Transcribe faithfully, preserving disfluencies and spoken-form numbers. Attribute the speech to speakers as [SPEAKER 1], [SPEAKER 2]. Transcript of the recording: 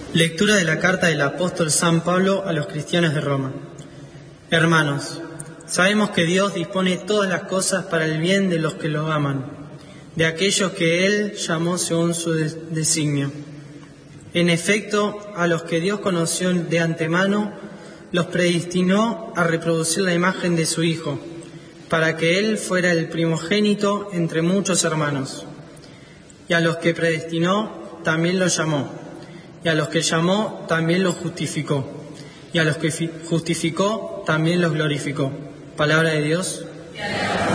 [SPEAKER 1] Lectura de la carta del apóstol San Pablo a los cristianos de Roma. Hermanos, sabemos que Dios dispone todas las cosas para el bien de los que lo aman, de aquellos que Él llamó según su designio. En efecto, a los que Dios conoció de antemano, los predestinó a reproducir la imagen de su Hijo, para que Él fuera el primogénito entre muchos hermanos. Y a los que predestinó, también los llamó. Y a los que llamó, también los justificó. Y a los que justificó, también los glorificó. Palabra de Dios.